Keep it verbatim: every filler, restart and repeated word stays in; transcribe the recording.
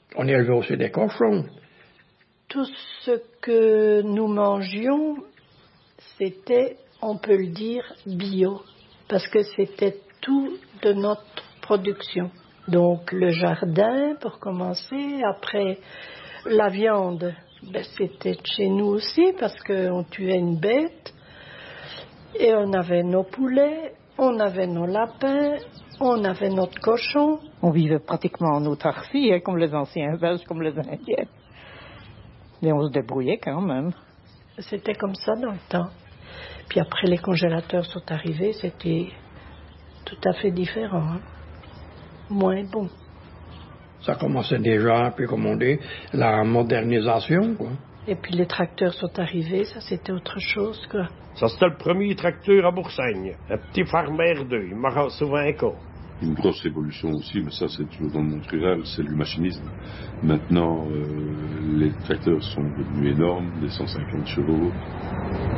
On élevait aussi des cochons. Tout ce que nous mangions, c'était, on peut le dire, bio, parce que c'était tout de notre production. Donc le jardin, pour commencer, après la viande, ben, c'était chez nous aussi, parce qu'on tuait une bête, et on avait nos poulets, on avait nos lapins, on avait notre cochon. On vivait pratiquement en autarcie, hein, comme les anciens Belges, comme les Indiens. Mais on se débrouillait quand même. C'était comme ça dans le temps. Puis après les congélateurs sont arrivés, c'était tout à fait différent. Hein? Moins bon. Ça commençait déjà, puis comme on dit, la modernisation, quoi. Et puis les tracteurs sont arrivés, ça c'était autre chose, quoi. Ça c'était le premier tracteur à Boursagne. Un petit Farmer deux, il m'en rend souvent un cas. Une grosse révolution aussi, mais ça c'est toujours dans le monde rural, c'est le machinisme. Maintenant, euh, les tracteurs sont devenus énormes, des cent cinquante chevaux.